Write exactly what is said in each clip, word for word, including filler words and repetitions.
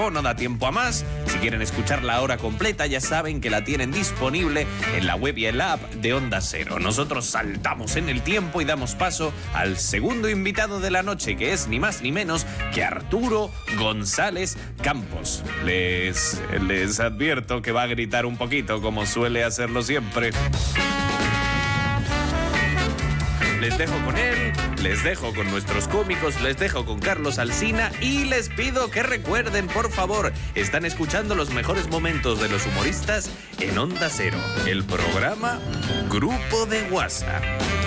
acabó, no da tiempo a más. Si quieren escuchar la hora completa, ya saben que la tienen disponible en la web y en la app de Onda Cero. Nosotros saltamos en el tiempo y damos paso al segundo invitado de la noche, que es ni más ni menos que Arturo González Campos. Les, les advierto que va a gritar un poquito, como suele hacerlo siempre. Les dejo con él, les dejo con nuestros cómicos, les dejo con Carlos Alsina y les pido que recuerden, por favor, están escuchando los mejores momentos de los humoristas en Onda Cero, el programa Grupo de WhatsApp.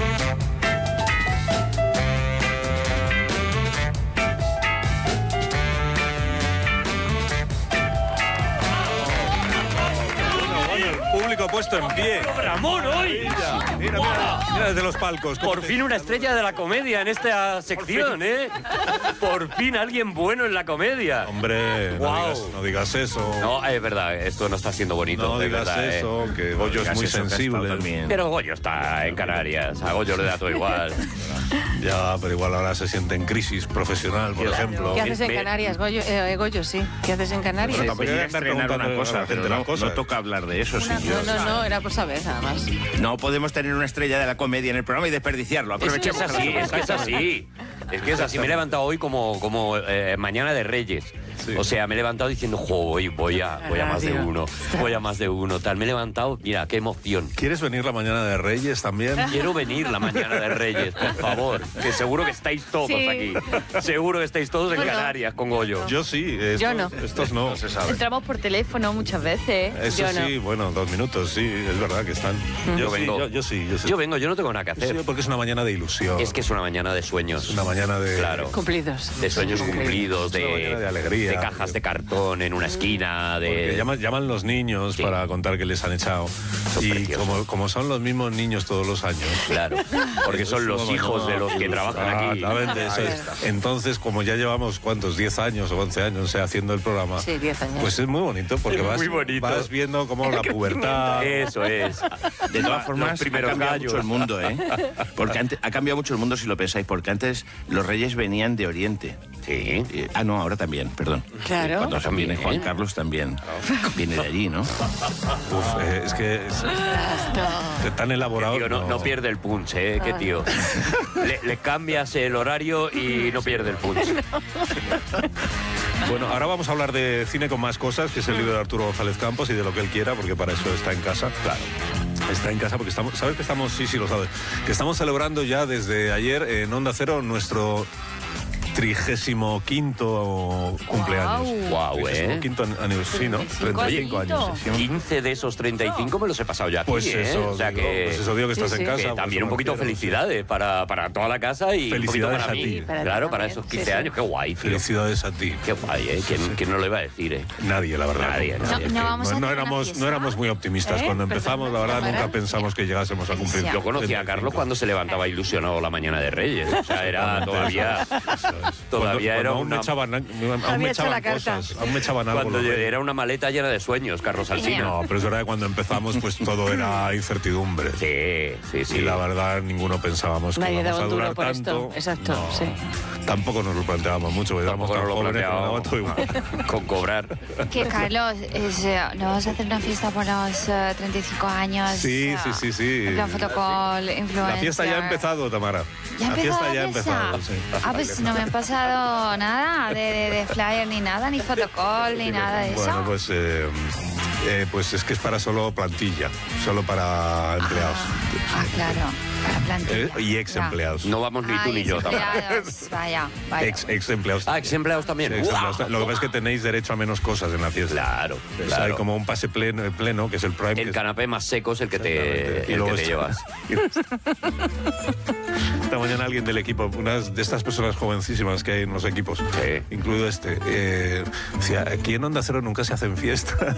Público puesto en pie. ¡Ramón hoy! Mira, mira, mira, mira desde los palcos. Por fin una estrella de la comedia en esta sección, ¿eh? Por fin alguien bueno en la comedia. Hombre, wow. no, digas, no digas eso. No, es verdad, esto no está siendo bonito. No de digas verdad, eso, ¿eh? que Goyo es muy sensible. Pero Goyo está en Canarias, a Goyo le da todo igual. Ya, pero igual ahora se siente en crisis profesional, por Claro. ejemplo. ¿Qué haces en Canarias, Goyo? Eh, Goyo, sí. ¿Qué haces en Canarias? Bueno, tampoco hay que Quería andar estrenar preguntando una a cosa, la gente pero las no, cosas. no toca hablar de eso, Una- señor. no, no, no, era por saber, nada más. No podemos tener una estrella de la comedia en el programa y desperdiciarlo. Es que es Aprovechemos. así, es que es así. Es que es así. Me he levantado hoy como, como eh, mañana de Reyes. Sí. O sea, me he levantado diciendo, jo, voy, voy a, voy a más de uno, voy a más de uno, tal. Me he levantado, mira, qué emoción. ¿Quieres venir la mañana de Reyes también? Quiero venir la mañana de Reyes, por favor. Que seguro que estáis todos Sí. aquí. Seguro que estáis todos en Bueno. Canarias con Goyo. Yo sí. Estos, Yo no. Estos no. se sabe. Entramos por teléfono muchas veces. Eso Yo no. sí, bueno, dos minutos, sí, es verdad que están. Yo, Yo sí, vengo. yo, yo sí, yo sí. Yo vengo, yo no tengo nada que hacer. Sí, porque es una mañana de ilusión. Es que es una mañana de sueños. Una mañana de... Claro. Cumplidos. De sueños cumplidos, Es una mañana de, de alegría. de cajas de cartón en una esquina, Porque de... llaman, llaman los niños Sí. para contar que les han echado. Y preciosos. como, como son los mismos niños todos los años. Claro, porque son Es los una hijos mañana de los que de trabajan ilusión. aquí. Exactamente, eso Ahí es. está. Entonces, como ya llevamos, ¿cuántos? diez años o once años, o sea, haciendo el programa. Sí, diez años. Pues es muy bonito, porque Es vas, muy bonito. vas viendo como la pubertad... Eso es. De todas formas, Los primeros ha cambiado gallos. mucho el mundo, ¿eh? Porque antes, ha cambiado mucho el mundo si lo pensáis, porque antes los reyes venían de Oriente. Sí. Eh, ah, no, ahora también, perdón. Claro. Cuando También. viene Juan Carlos también. Viene de allí, ¿no? Uf, eh, es que es, es tan elaborado. Tío, no, no pierde el punch, ¿eh? Qué tío. Le, le cambias el horario y no pierde el punch. Bueno, ahora vamos a hablar de cine con más cosas, que es el libro de Arturo González Campos y de lo que él quiera, porque para eso está en casa. Claro. Está en casa porque estamos, ¿sabes que estamos? Sí, sí, lo sabes. Que estamos celebrando ya desde ayer en Onda Cero nuestro trigésimo quinto cumpleaños. Guau, Trigésimo ¿eh? quinto aniversario, ¿no? treinta y cinco años. quince de esos treinta y cinco me los he pasado ya aquí, Pues ¿eh? eso, O sea digo, que... pues eso digo que estás Sí, en sí. casa. que pues también un como poquito quieras. felicidades para, para toda la casa y un poquito Felicidades para a mí. ti. Para ti Claro, para también. esos Sí, quince sí. años. Qué guay, tío. Felicidades a ti. Qué guay, ¿eh? ¿Quién, quién no lo iba a decir, eh? Nadie, la verdad. Nadie, No, nadie. No, no vamos a no, hacer una éramos, fiesta. no éramos muy optimistas. ¿Eh? Cuando Perdón, empezamos, la verdad, ¿cámara? nunca pensamos que llegásemos a cumplir. Yo Yo conocí a Carlos cuando se levantaba ilusionado la mañana de Reyes. O sea, era todavía... Todavía Cuando era aún me una... echaban, aún me Había hecho echaban la carta. cosas, aún me echaban algo. Cuando los reyes. era una maleta llena de sueños, Carlos Alsina. No, pero es verdad que cuando empezamos, pues todo era incertidumbre. Sí, sí, sí. Y la verdad, ninguno pensábamos que Nadie íbamos daba a un duro durar por tanto. esto. Exacto, No, sí. Tampoco nos lo planteábamos mucho, porque éramos Tampoco tan nos lo jóvenes que nos daba todo igual. planteábamos con cobrar. Que Carlos, es, eh, ¿no vamos a hacer una fiesta por los eh, treinta y cinco años? Sí, eh, sí, sí, sí. En plan fotocall, influencer. La fiesta ya ha empezado, Tamara. ¿Ya ha la empezado fiesta ya ha la fiesta? empezado, sí. Ah, pues no me han pasado nada de, de, de flyer ni nada, ni fotocall, ni nada de eso. Bueno, pues, eh, eh, pues es que es para solo plantilla, solo para empleados. Ah, claro, para plantilla. Eh, y ex empleados. No vamos ni tú Ay, ni yo, Tamara. empleados, Vaya, vaya. Ex, ex empleados. Ah, ex empleados también. Sí, ex ¡Guau! empleados. Lo que pasa es que tenéis derecho a menos cosas en la fiesta. Claro, O sea, claro. hay como un pase pleno, pleno que es el prime. que El es- canapé más seco es el que te, Y el luego que te está- llevas. Esta mañana alguien del equipo, una de estas personas jovencísimas que hay en los equipos, Sí. incluido este, eh, decía, aquí en Onda Cero nunca se hacen fiestas.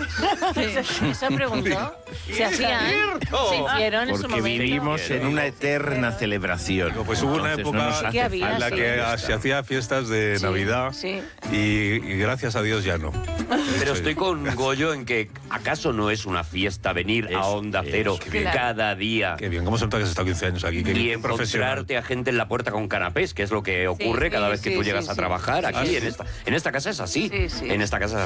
Eso preguntó. Se hacían. Se hicieron en su Porque momento. vivimos en una eterna celebración. Digo, pues hubo una Entonces, época no nos hace ¿Qué había? en la falta que fiesta. se hacía fiestas de Sí, Navidad sí. y, y gracias a Dios ya no. Pero estoy con Goyo en que ¿acaso no es una fiesta venir a Eso, Onda eso, Cero qué bien. cada día Qué bien, ¿cómo se nota que has estado quince años aquí? Qué, y qué profesional. encontrarte a gente en la puerta con canapés, que es lo que ocurre sí, cada vez que sí, tú sí, llegas a sí. trabajar aquí Ah, sí. en esta en esta casa es así. Sí, sí. En esta casa es